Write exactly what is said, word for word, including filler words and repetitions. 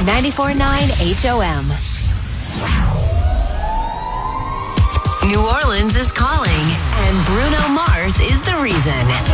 ninety-four point nine H O M. New Orleans is calling, and Bruno Mars is the reason.